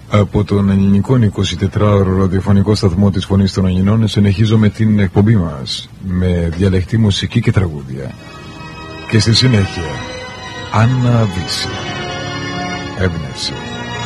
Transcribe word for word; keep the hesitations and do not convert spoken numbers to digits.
Από τον ελληνικό εικοσιτετράωρο ραδιοφωνικό σταθμό της Φωνής των Αγινών συνεχίζουμε την εκπομπή μας με διαλεκτή μουσική και τραγούδια. Και στη συνέχεια, Άννα Βύση, έμπνευση.